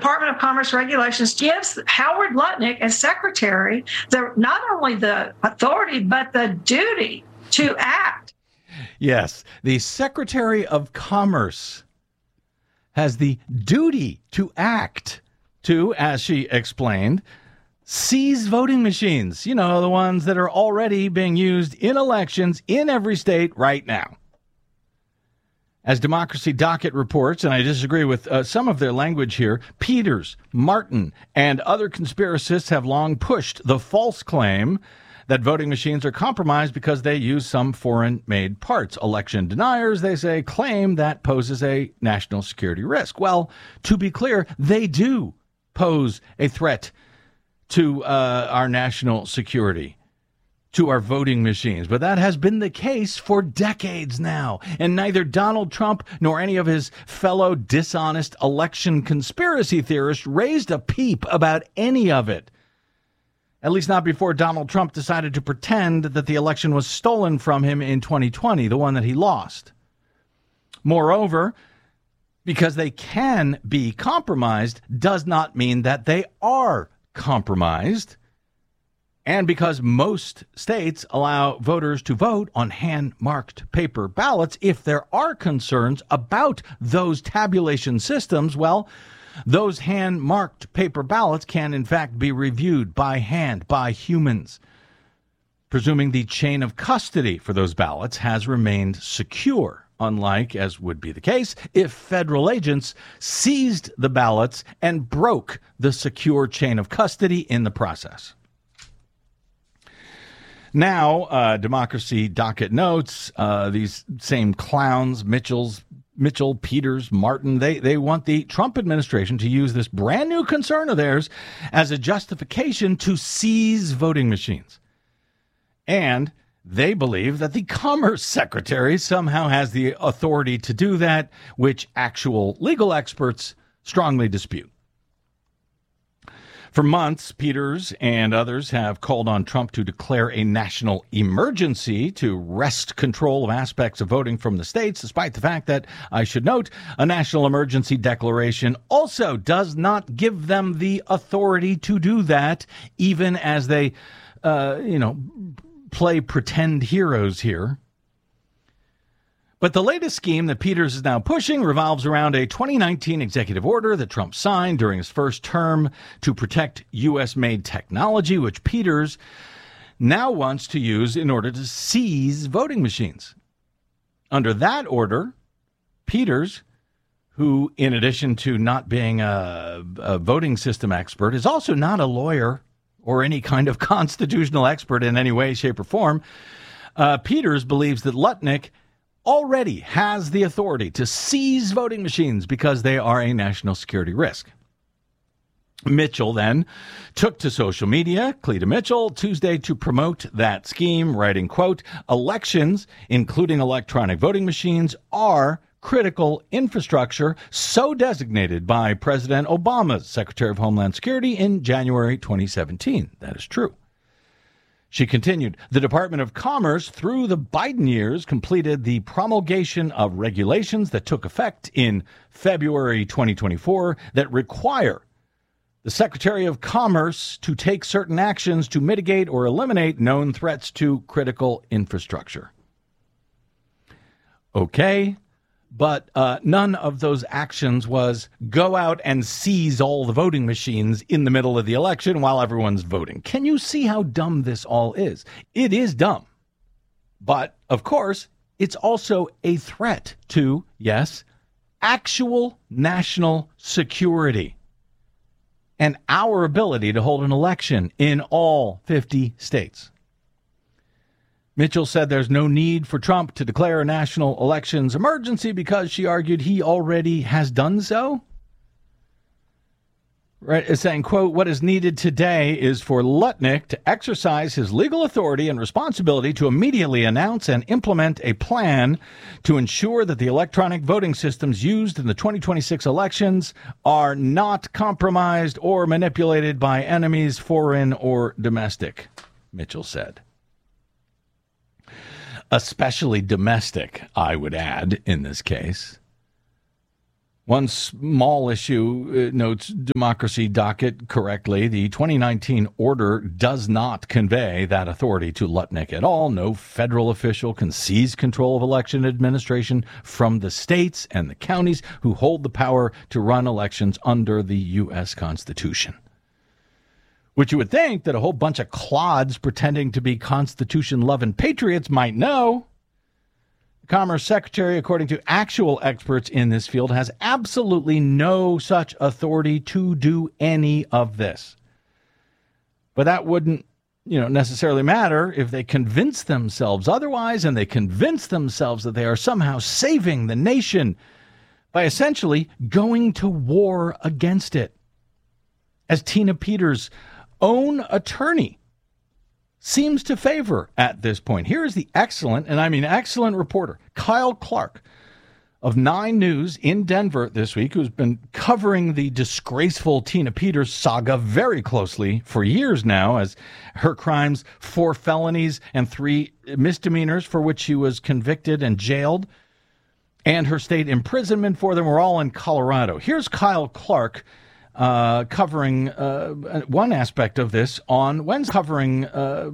Department of Commerce regulations gives Howard Lutnick, as secretary, not only the authority, but the duty to act. Yes, the Secretary of Commerce has the duty to act to, as she explained, seize voting machines. You know, the ones that are already being used in elections in every state right now. As Democracy Docket reports, and I disagree with some of their language here, Peters, Martin, and other conspiracists have long pushed the false claim that voting machines are compromised because they use some foreign-made parts. Election deniers, they say, claim that poses a national security risk. Well, to be clear, they do pose a threat to our national security, to our voting machines. But that has been the case for decades now. And neither Donald Trump nor any of his fellow dishonest election conspiracy theorists raised a peep about any of it. At least not before Donald Trump decided to pretend that the election was stolen from him in 2020, the one that he lost. Moreover, because they can be compromised does not mean that they are compromised. And because most states allow voters to vote on hand-marked paper ballots, if there are concerns about those tabulation systems, well, those hand-marked paper ballots can, in fact, be reviewed by hand, by humans, presuming the chain of custody for those ballots has remained secure, unlike, as would be the case, if federal agents seized the ballots and broke the secure chain of custody in the process. Now, Democracy Docket notes, these same clowns, Mitchell, Peters, Martin, they want the Trump administration to use this brand new concern of theirs as a justification to seize voting machines. And they believe that the Commerce Secretary somehow has the authority to do that, which actual legal experts strongly dispute. For months, Peters and others have called on Trump to declare a national emergency to wrest control of aspects of voting from the states, despite the fact that, I should note, a national emergency declaration also does not give them the authority to do that, even as they, play pretend heroes here. But the latest scheme that Peters is now pushing revolves around a 2019 executive order that Trump signed during his first term to protect U.S.-made technology, which Peters now wants to use in order to seize voting machines. Under that order, Peters, who, in addition to not being a voting system expert, is also not a lawyer or any kind of constitutional expert in any way, shape, or form, Peters believes that Lutnick already has the authority to seize voting machines because they are a national security risk. Mitchell then took to social media, Cleta Mitchell, Tuesday to promote that scheme, writing, quote, "Elections, including electronic voting machines, are critical infrastructure so designated by President Obama's Secretary of Homeland Security in January 2017. That is true. She continued, the Department of Commerce, through the Biden years, completed the promulgation of regulations that took effect in February 2024 that require the Secretary of Commerce to take certain actions to mitigate or eliminate known threats to critical infrastructure. Okay, but none of those actions was go out and seize all the voting machines in the middle of the election while everyone's voting. Can you see how dumb this all is? It is dumb. But, of course, it's also a threat to, yes, actual national security and our ability to hold an election in all 50 states. Mitchell said there's no need for Trump to declare a national elections emergency because she argued he already has done so. Right, saying, quote, what is needed today is for Lutnick to exercise his legal authority and responsibility to immediately announce and implement a plan to ensure that the electronic voting systems used in the 2026 elections are not compromised or manipulated by enemies, foreign or domestic, Mitchell said. Especially domestic, I would add, in this case. One small issue, notes Democracy Docket correctly. The 2019 order does not convey that authority to Lutnick at all. No federal official can seize control of election administration from the states and the counties who hold the power to run elections under the U.S. Constitution. Which you would think that a whole bunch of clods pretending to be Constitution-loving patriots might know. Commerce Secretary, according to actual experts in this field, has absolutely no such authority to do any of this. But that wouldn't, necessarily matter if they convince themselves otherwise, and they convince themselves that they are somehow saving the nation by essentially going to war against it. As Tina Peters' own attorney seems to favor at this point. Here is the excellent, and I mean excellent reporter, Kyle Clark of 9 News in Denver this week, who's been covering the disgraceful Tina Peters saga very closely for years now, as her crimes, 4 felonies and 3 misdemeanors for which she was convicted and jailed, and her state imprisonment for them were all in Colorado. Here's Kyle Clark covering one aspect of this on Wednesday.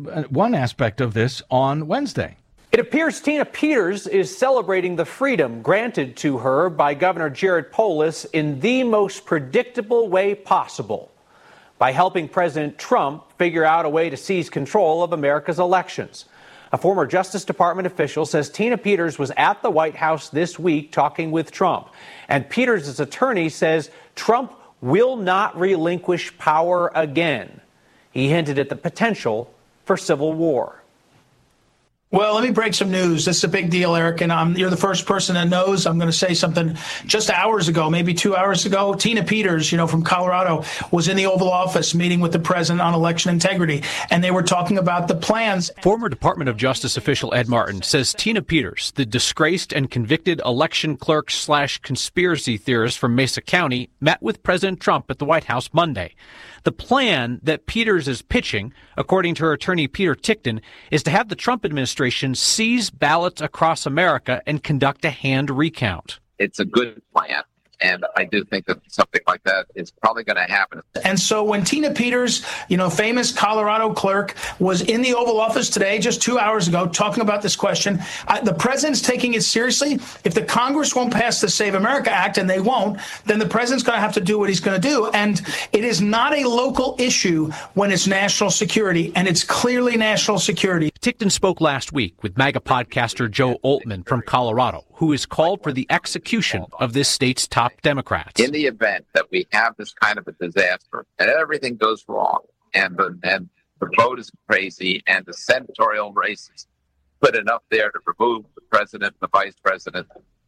It appears Tina Peters is celebrating the freedom granted to her by Governor Jared Polis in the most predictable way possible, by helping President Trump figure out a way to seize control of America's elections. A former Justice Department official says Tina Peters was at the White House this week talking with Trump, and Peters' attorney says Trump will not relinquish power again. He hinted at the potential for civil war. Well, let me break some news. This is a big deal, Eric, and you're the first person that knows. I'm going to say something. Just hours ago, maybe 2 hours ago, Tina Peters, from Colorado, was in the Oval Office meeting with the president on election integrity, and they were talking about the plans. Former Department of Justice official Ed Martin says Tina Peters, the disgraced and convicted election clerk / conspiracy theorist from Mesa County, met with President Trump at the White House Monday. The plan that Peters is pitching, according to her attorney Peter Tickton, is to have the Trump administration seize ballots across America and conduct a hand recount. It's a good plan, and I do think that something like that is probably going to happen. And so when Tina Peters, famous Colorado clerk, was in the Oval Office today, just 2 hours ago, talking about this question, the president's taking it seriously. If the Congress won't pass the Save America Act, and they won't, then the president's going to have to do what he's going to do. And it is not a local issue when it's national security, and it's clearly national security. Tickton spoke last week with MAGA podcaster Joe Oltmann from Colorado, who has called for the execution of this state's top Democrats. In the event that we have this kind of a disaster and everything goes wrong and the vote is crazy and the senatorial race is put enough there to remove the president and the vice president,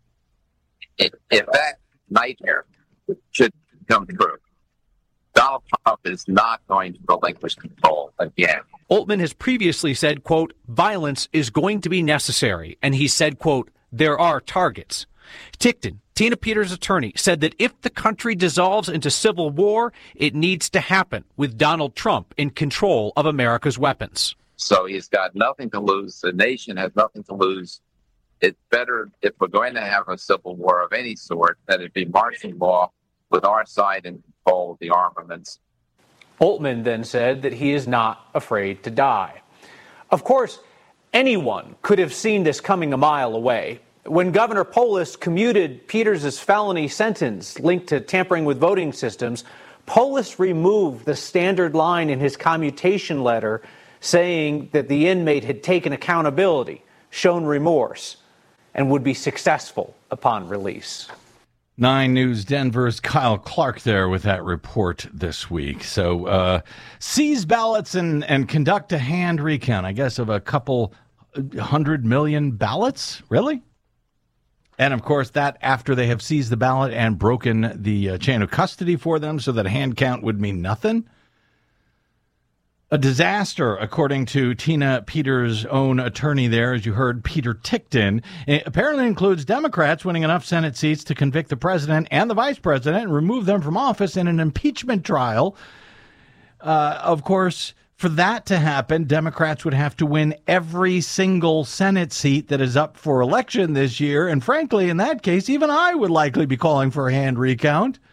if that nightmare should come true, Donald Trump is not going to relinquish control again. Oltmann has previously said, quote, violence is going to be necessary. And he said, quote, there are targets. Tickton, Tina Peters' attorney, said that if the country dissolves into civil war, it needs to happen with Donald Trump in control of America's weapons. So he's got nothing to lose. The nation has nothing to lose. It's better, if we're going to have a civil war of any sort, that it be martial law with our side in control of the armaments. Oltmann then said that he is not afraid to die. Of course, anyone could have seen this coming a mile away. When Governor Polis commuted Peters' felony sentence linked to tampering with voting systems, Polis removed the standard line in his commutation letter saying that the inmate had taken accountability, shown remorse, and would be successful upon release. 9 News Denver's Kyle Clark there with that report this week. So seize ballots and conduct a hand recount, I guess, of a couple 100 million ballots? Really? And, of course, that after they have seized the ballot and broken the chain of custody for them so that a hand count would mean nothing? A disaster, according to Tina Peters' own attorney there, as you heard, Peter Tickton. It apparently includes Democrats winning enough Senate seats to convict the president and the vice president and remove them from office in an impeachment trial. Of course, For that to happen, Democrats would have to win every single Senate seat that is up for election this year. And frankly, in that case, even I would likely be calling for a hand recount.